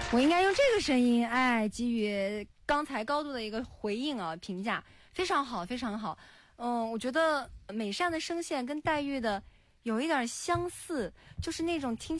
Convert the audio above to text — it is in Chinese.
我应该用这个声音，给予刚才高度的一个回应啊，评价非常好，非常好。我觉得美善的声线跟黛玉的有一点相似，就是那种听